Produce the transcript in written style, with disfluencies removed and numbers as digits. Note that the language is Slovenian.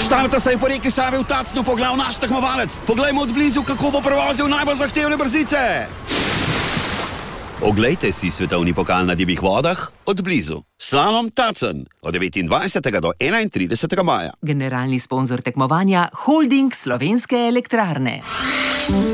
Štarta se je po reki Savi v Tacnu poglal naš tekmovalec. Poglejmo od blizu, kako bo prevozil najbolj zahtevne brzice. Oglejte si svetovni pokal na divjih vodah od blizu. Slalom Tacen od 29. do 31. maja. Generalni sponzor tekmovanja Holding Slovenske elektrarne.